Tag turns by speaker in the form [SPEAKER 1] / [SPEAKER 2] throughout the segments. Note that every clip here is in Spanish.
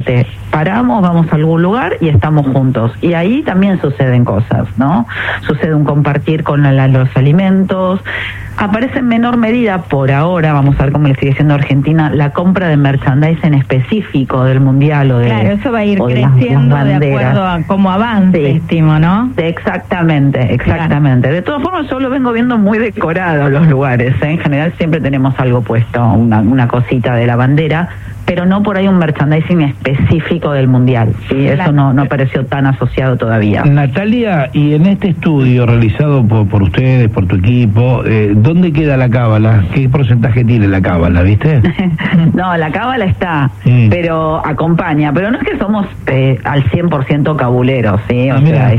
[SPEAKER 1] corte, paramos, vamos a algún lugar y estamos juntos. Y ahí también suceden cosas, ¿no? Sucede un compartir con los alimentos. Aparece en menor medida, por ahora, vamos a ver cómo le sigue siendo a Argentina, la compra de merchandising específico del Mundial o de...
[SPEAKER 2] Claro, eso va a ir
[SPEAKER 1] las
[SPEAKER 2] creciendo
[SPEAKER 1] banderas.
[SPEAKER 2] de acuerdo a cómo avance, estimo, ¿no?
[SPEAKER 1] Exactamente. Claro. De todas formas, yo lo vengo viendo muy decorado los lugares, ¿eh? En general siempre tenemos algo puesto, una cosita de la bandera, pero no por ahí un merchandising específico del Mundial, ¿sí? Eso no pareció tan asociado todavía.
[SPEAKER 3] Natalia, y en este estudio realizado por ustedes, por tu equipo, ¿dónde queda la cábala? ¿Qué porcentaje tiene la cábala, viste?
[SPEAKER 1] No, la cábala está, pero acompaña, pero no es que somos al 100% cabuleros, ¿sí? O sea,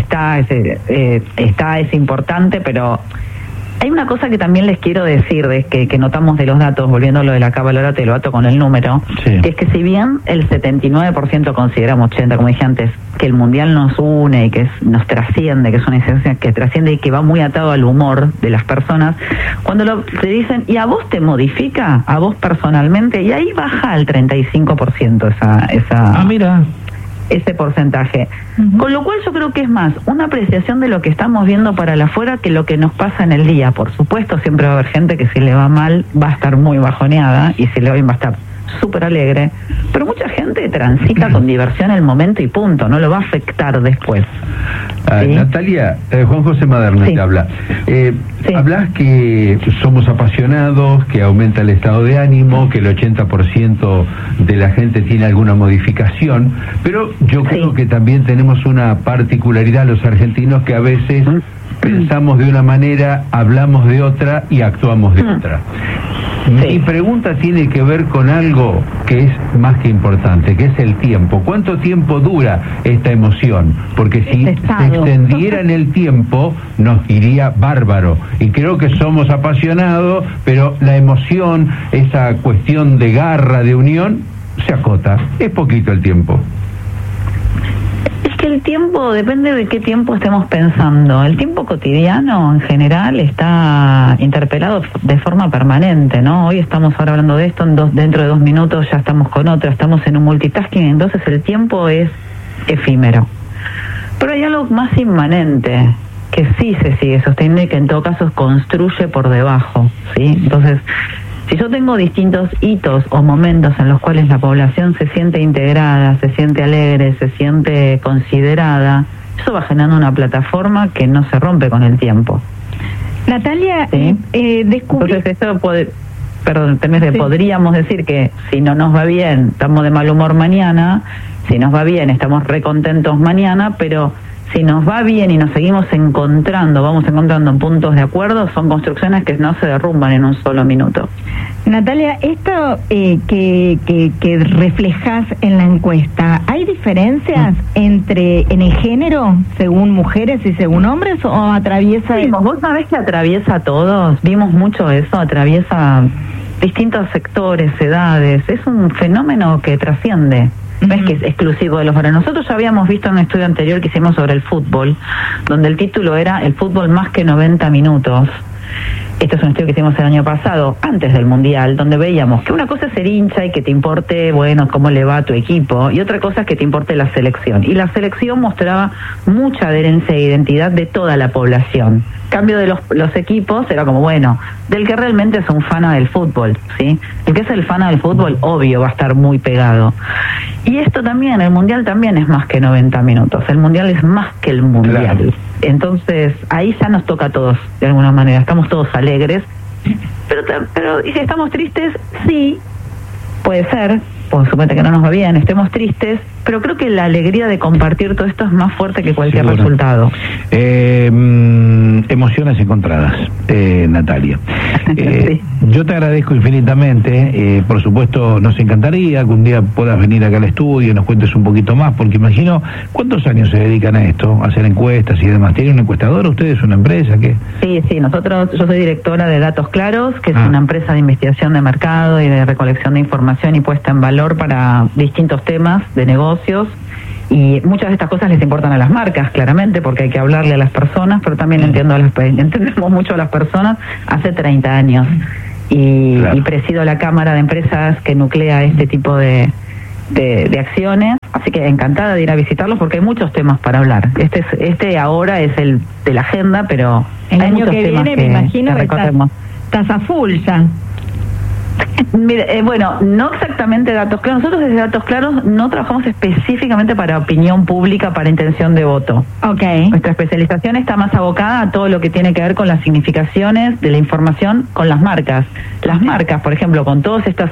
[SPEAKER 1] es importante, pero... Hay una cosa que también les quiero decir, que notamos de los datos, volviendo a lo de la cábala, ahora te lo ato con el número, que es que si bien el 79% consideramos, 80%, como dije antes, que el Mundial nos une y que nos trasciende, que es una esencia que trasciende y que va muy atado al humor de las personas, cuando te dicen, ¿y a vos te modifica? ¿A vos personalmente? Y ahí baja al 35% esa
[SPEAKER 3] mira.
[SPEAKER 1] Ese porcentaje. Con lo cual yo creo que es más una apreciación de lo que estamos viendo para el afuera que lo que nos pasa en el día. Por supuesto, siempre va a haber gente que si le va mal va a estar muy bajoneada y si le va bien va a estar súper alegre, pero mucha gente transita con diversión el momento y punto, no lo va a afectar después.
[SPEAKER 4] ¿Sí? Natalia, Juan José Maderna te habla. Hablas que somos apasionados, que aumenta el estado de ánimo, que el 80% de la gente tiene alguna modificación, pero yo creo que también tenemos una particularidad los argentinos, que a veces pensamos de una manera, hablamos de otra y actuamos de otra. Mi pregunta tiene que ver con algo que es más que importante, que es el tiempo. ¿Cuánto tiempo dura esta emoción? Porque si se extendiera en el tiempo, nos iría bárbaro. Y creo que somos apasionados, pero la emoción, esa cuestión de garra, de unión, se acota. Es poquito el tiempo.
[SPEAKER 1] Que el tiempo depende de qué tiempo estemos pensando. El tiempo cotidiano en general está interpelado de forma permanente, ¿no? Hoy estamos ahora hablando de esto, dentro de 2 minutos ya estamos con otra, estamos en un multitasking, entonces el tiempo es efímero. Pero hay algo más inmanente, que sí se sigue sosteniendo y que en todo caso construye por debajo, ¿sí? Entonces, si yo tengo distintos hitos o momentos en los cuales la población se siente integrada, se siente alegre, se siente considerada, eso va generando una plataforma que no se rompe con el tiempo.
[SPEAKER 2] Natalia,
[SPEAKER 1] descubrí... Entonces eso podríamos decir que si no nos va bien, estamos de mal humor mañana, si nos va bien, estamos recontentos mañana, pero... Si nos va bien y nos seguimos vamos encontrando puntos de acuerdo, son construcciones que no se derrumban en un solo minuto.
[SPEAKER 2] Natalia, esto que reflejas en la encuesta, ¿hay diferencias en el género, según mujeres y según hombres, o atraviesa...?
[SPEAKER 1] Vos sabés que atraviesa a todos, vimos mucho eso, atraviesa distintos sectores, edades, es un fenómeno que trasciende. No es que es exclusivo de los varones. Nosotros ya habíamos visto en un estudio anterior que hicimos sobre el fútbol, donde el título era El fútbol más que 90 minutos. Este es un estudio que hicimos el año pasado, antes del Mundial, donde veíamos que una cosa es ser hincha y que te importe, cómo le va a tu equipo, y otra cosa es que te importe la selección. Y la selección mostraba mucha adherencia e identidad de toda la población. Cambio de los equipos era como, del que realmente es un fana del fútbol, ¿sí? El que es el fana del fútbol, obvio, va a estar muy pegado. Y esto también, el Mundial también es más que 90 minutos. El Mundial es más que el Mundial. Claro. Entonces, ahí ya nos toca a todos, de alguna manera. Estamos todos alegres. Pero ¿y si estamos tristes? Sí, puede ser. Por supuesto que no nos va bien, estemos tristes, pero creo que la alegría de compartir todo esto es más fuerte que cualquier resultado.
[SPEAKER 3] Emociones encontradas, Natalia. Yo te agradezco infinitamente, por supuesto nos encantaría que un día puedas venir acá al estudio y nos cuentes un poquito más, porque imagino, ¿cuántos años se dedican a esto? A hacer encuestas y demás. ¿Tienen un encuestador ustedes, una empresa? ¿Qué?
[SPEAKER 1] Sí, yo soy directora de Datos Claros, que es una empresa de investigación de mercado y de recolección de información y puesta en valor para distintos temas de negocios, y muchas de estas cosas les importan a las marcas, claramente, porque hay que hablarle a las personas, pero también entendemos mucho a las personas hace 30 años, y presido la Cámara de Empresas que nuclea este tipo de acciones. Así que encantada de ir a visitarlos porque hay muchos temas para hablar. Este ahora es el de la agenda, pero
[SPEAKER 2] el
[SPEAKER 1] hay
[SPEAKER 2] año
[SPEAKER 1] muchos
[SPEAKER 2] que
[SPEAKER 1] temas
[SPEAKER 2] viene, me imagino que estás a full ya.
[SPEAKER 1] Mire, bueno, no exactamente datos claros. Nosotros desde Datos Claros no trabajamos específicamente para opinión pública, para intención de voto.
[SPEAKER 2] Okay.
[SPEAKER 1] Nuestra especialización está más abocada a todo lo que tiene que ver con las significaciones de la información con las marcas. Las marcas, por ejemplo, con todas estas